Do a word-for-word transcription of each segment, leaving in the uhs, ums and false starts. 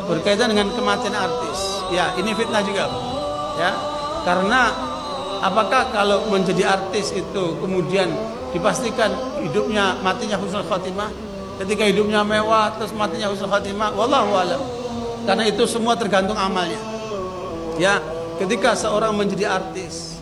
berkaitan dengan kematian artis. Ya, ini fitnah juga, Pak. Ya, karena apakah kalau menjadi artis itu kemudian dipastikan hidupnya matinya husnul khotimah? Ketika hidupnya mewah terus matinya husnul khotimah? Wallahu a'lam. Karena itu semua tergantung amalnya. Ya, ketika seorang menjadi artis,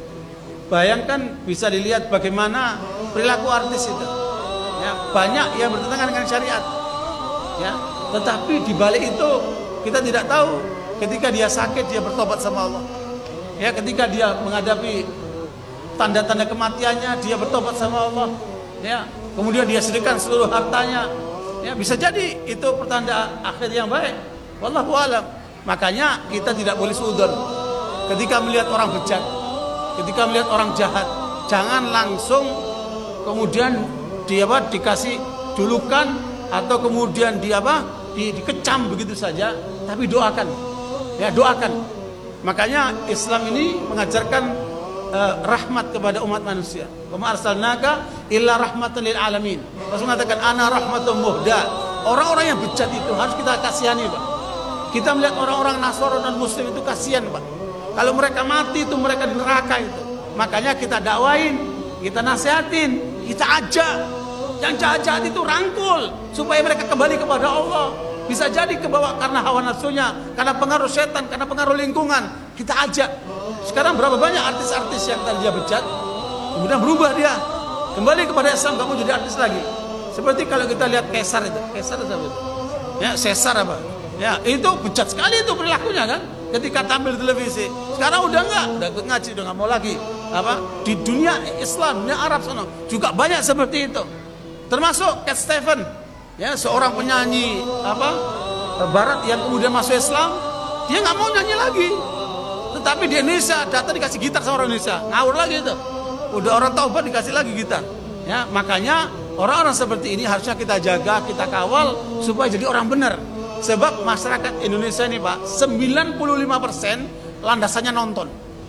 bayangkan bisa dilihat bagaimana perilaku artis itu. Ya, banyak yang bertentangan dengan syariat. Ya, tetapi di balik itu kita tidak tahu ketika dia sakit dia bertobat sama Allah. Ya, ketika dia menghadapi tanda-tanda kematiannya dia bertobat sama Allah. Ya, kemudian dia sedekahkan seluruh hartanya. Ya, bisa jadi itu pertanda akhir yang baik. Wallahu a'lam. Makanya kita tidak boleh suudzon ketika melihat orang bejat, ketika melihat orang jahat, jangan langsung kemudian dia apa dikasih julukan atau kemudian dia apa di, dikecam begitu saja, tapi doakan. Ya, doakan. Makanya Islam ini mengajarkan uh, rahmat kepada umat manusia. Wa ma arsalnaka illa rahmatan lil alamin. Rasul mengatakan ana rahmatun muhda. Orang-orang yang bejat itu harus kita kasihani, Pak. Kita melihat orang-orang Nasrani dan Muslim itu kasihan, Pak. Kalau mereka mati itu mereka di neraka itu. Makanya kita dakwain, kita nasihatin, kita ajak. Yang jahat-jahat itu rangkul supaya mereka kembali kepada Allah. Bisa jadi kebawa karena hawa nafsunya, karena pengaruh setan, karena pengaruh lingkungan. Kita ajak. Sekarang berapa banyak artis-artis yang tadi dia bejat, kemudian berubah dia kembali kepada Islam, kamu jadi artis lagi. Seperti kalau kita lihat Kaisar itu, Kaisar itu apa? Ya, Caesar apa? Ya, itu bejat sekali itu perilakunya kan. Ketika tampil di televisi, sekarang udah enggak, udah ikut ngaji, udah nggak mau lagi. Apa? Di dunia Islam, dunia Arab sana juga banyak seperti itu. Termasuk Cat Stevens, ya, seorang penyanyi apa Barat yang kemudian masuk Islam, dia nggak mau nyanyi lagi. Tetapi di Indonesia datang dikasih gitar sama orang Indonesia, ngawur lagi itu. Udah orang taubat dikasih lagi gitar. Ya, makanya orang-orang seperti ini harusnya kita jaga, kita kawal supaya jadi orang benar. Sebab masyarakat Indonesia ini, Pak, sembilan puluh lima persen landasannya nonton.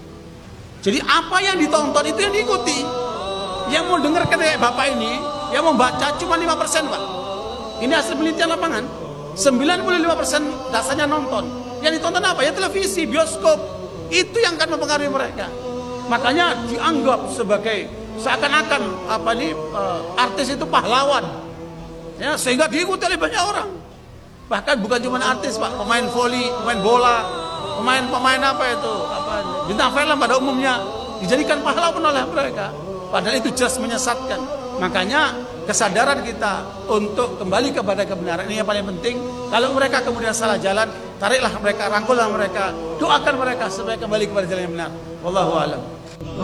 Jadi apa yang ditonton itu yang diikuti. Yang mau dengar kayak Bapak ini, yang mau baca cuma lima persen, Pak. Ini hasil penelitian lapangan. sembilan puluh lima persen dasarnya nonton. Yang ditonton apa? Ya televisi, bioskop. Itu yang akan mempengaruhi mereka. Makanya dianggap sebagai seakan-akan apa nih uh, artis itu pahlawan. Ya, sehingga diikuti oleh banyak orang. Bahkan bukan cuma artis, Pak, pemain voli, pemain bola, pemain-pemain apa itu, apa bintang film pada umumnya dijadikan pahlawan oleh mereka. Padahal itu jelas menyesatkan. Makanya kesadaran kita untuk kembali kepada kebenaran ini yang paling penting. Kalau mereka kemudian salah jalan, tariklah mereka, rangkullah mereka, doakan mereka supaya kembali kepada jalan yang benar. Wallahu a'lam.